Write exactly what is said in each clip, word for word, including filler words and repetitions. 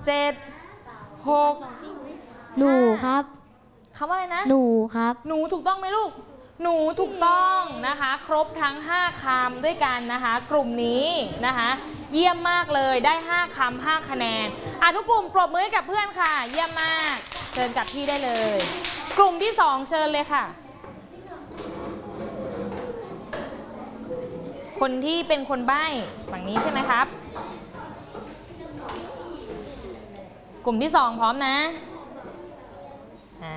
เจ็ดหกหนูครับคำว่าอะไรนะหนูครับหนูถูกต้องไหมลูกหนูถูกต้องนะคะครบทั้งห้าคำด้วยกันนะคะกลุ่มนี้นะคะเยี่ยมมากเลยได้ห้าคำห้าคะแนนอ่ะทุกกลุ่มปรบมือให้กับเพื่อนค่ะเยี่ยมมากเชิญกับพี่ได้เลยกลุ่มที่สองเชิญเลยค่ะคนที่เป็นคนใบ้ฝั่งนี้ใช่ไหมครับกลุ่มที่สองพร้อมนะอ่า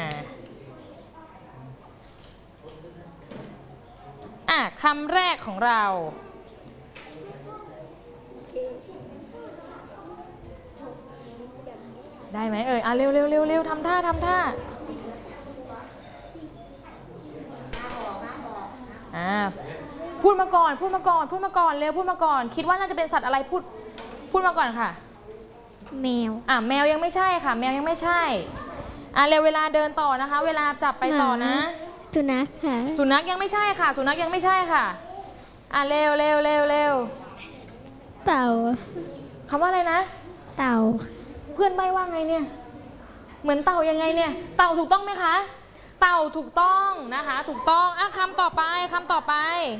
อ่ะคำแรกของเราได้ไหมเอ่ยอ่ะเร็วเร็วเร็วเร็วทำท่าทำท่าอ่าพูดมาก่อนพูดมาก่อนพูดมาก่อนเร็วพูดมาก่อนคิดว่าน่าจะเป็นสัตว์อะไรพูดพูดมาก่อนค่ะแมวอ่ะแมวยังไม่ใช่ค่ะแมวยังไม่ใช่อ่ะเร็วเวลาเดินต่อนะคะเวลาจับไปต่อนะสุนัขค่ะสุนัขยังไม่ใช่ค่ะสุนัขยังไม่ใช่ค่ะอ่ะเร็วเร็วเร็วเร็วเต่าคำว่าอะไรนะเต่าเพื่อนใบ้ว่าไงเนี่ยเหมือนเต่ายังไงเนี่ยเต่าถูกต้องไหมคะเต่าถูกต้องนะคะถูกต้องอ่ะคำต่อไปคำต่อไป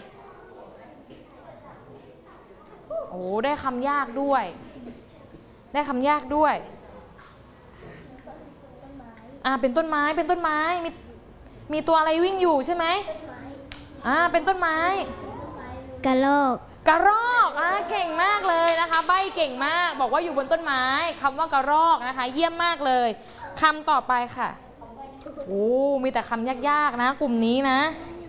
โอ้ได้คำยากด้วยได้คำยากด้วยอ่าเป็นต้นไม้เป็นต้นไม้มีมีตัวอะไรวิ่งอยู่ใช่ไหมอ่าเป็นต้นไม้กระรอกกระรอกอ่าเก่งมากเลยนะคะใบ้เก่งมากบอกว่าอยู่บนต้นไม้คำว่ากระรอกนะคะเยี่ยมมากเลยคำต่อไปค่ะโอ้มีแต่คำยากๆนะกลุ่มนี้นะ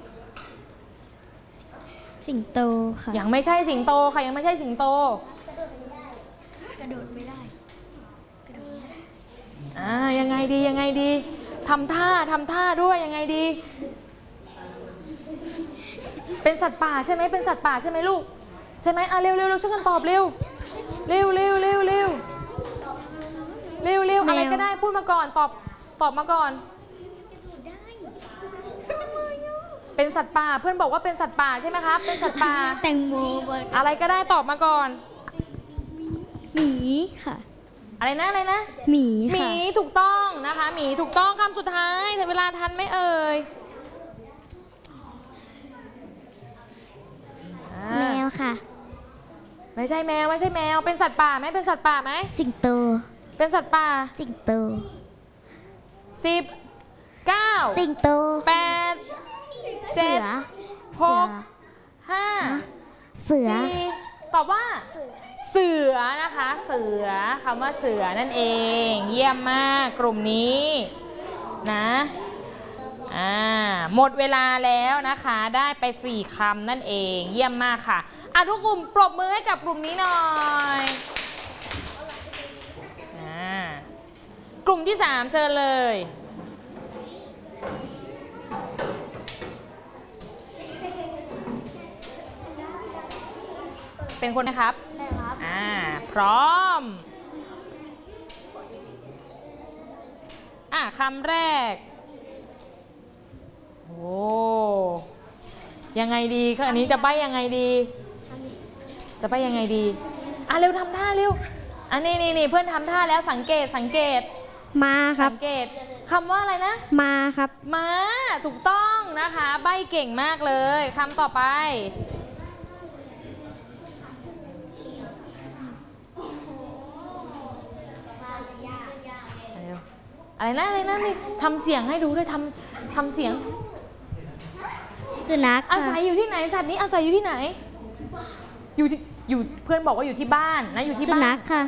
สิงโตค่ะยังไม่ใช่สิงโตค่ะยังไม่ใช่สิงโตกระโดดไม่ได้อ่ายังไงดียังไงดีทำท่าทำท่าด้วยยังไงดีเป็นสัตว์ป่าใช่ไหมเป็นสัตว์ป่าใช่ไหมลูกใช่ไหมอ่ะเร็วเร็วเร็วช่วยกันตอบเร็วเร็วเร็วเร็วเร็วเร็วเร็วอะไรก็ได้พูดมาก่อนตอบตอบมาก่อนเป็นสัตว์ป่าเพื่อนบอกว่าเป็นสัตว์ป่าใช่ไหมครับเป็นสัตว์ป่าแตงโมอะไรก็ได้ตอบมาก่อนหมีค่ะอะไรนะอะไรนะหมีหมีถูกต้องนะคะหมีถูกต้องคำสุดท้ายแต่เวลาทันไม่เอ่ยแมวค่ะไม่ใช่แมวไม่ใช่แมวเป็นสัตว์ป่าไหมเป็นสัตว์ป่าไหมสิงโตเป็นสัตว์ป่าสิงโตสิบเก้าสิงโตแปดเจ็ดหกห้าเสือตอบว่าเสือนะคะเสือคำว่าเสือนั่นเองเยี่ยมมากกลุ่มนี้นะอ่าหมดเวลาแล้วนะคะได้ไปสี่คำนั่นเองเยี่ยมมากค่ะอ่ะทุกกลุ่มปรบมือให้กับกลุ่มนี้หน่อยอ่ากลุ่มที่สามเชิญเลยเป็นคนนะครับใช่ครับอ่าพร้อมอ่ะคำแรกโอ้ยังไงดีคืออันนี้จะใบ้ยังไงดีจะใบ้ยังไงดีอ่ะเร็วทำท่าเร็วอันนี้นี่นี่เพื่อนทำท่าแล้วสังเกตสังเกตมาครับสังเกตคำว่าอะไรนะมาครับมาถูกต้องนะคะใบ้เก่งมากเลยคำต่อไปอะไรนะอะไรนะนี่ทำเสียงให้ดูด้วยทำทำเสียงสุนัขอาศัยอยู่ที่ไหนสัตว์นี้อาศัยอยู่ที่ไหนอยู่ที่อยู่เพื่อนบอกว่าอยู่ที่บ้านนะอยู่ที่บ้านสุนัขค่ะ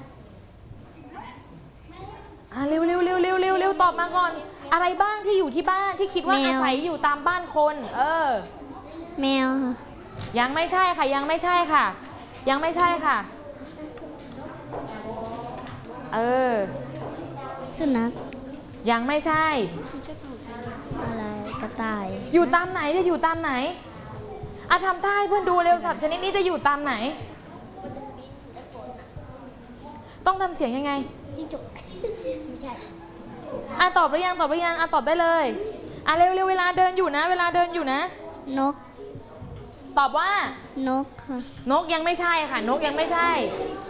อ่ะเร็วเร็วเร็วเร็วเร็วเร็วตอบมาก่อนอะไรบ้างที่อยู่ที่บ้านที่คิดว่าอาศัยอยู่ตามบ้านคนเออแมวยังไม่ใช่ค่ะยังไม่ใช่ค่ะยังไม่ใช่ค่ะเออสุนัขยังไม่ใช่อะไรกระต่ายอยู่ตามไหนจะอยู่ตามไหนอ่ะทำท่าให้เพื่อนดูเร็วสัตว์ชนิดนี้จะอยู่ตามไหนต้องทำเสียงยังไงจิ้งจกไม่ใช่อ่ะตอบหรือยังตอบหรือยังอ่ะตอบได้เลยอ่ะเร็วเร็วเวลาเดินอยู่นะเวลาเดินอยู่นะนกตอบว่านกค่ะนกยังไม่ใช่ค่ะนกยังไม่ใช่